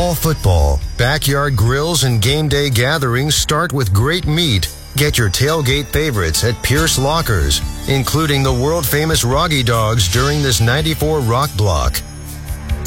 fall football, backyard grills, and game day gatherings start with great meat. Get your tailgate favorites at Pierce Lockers, including the world-famous Roggy Dogs during this 94 Rock Block.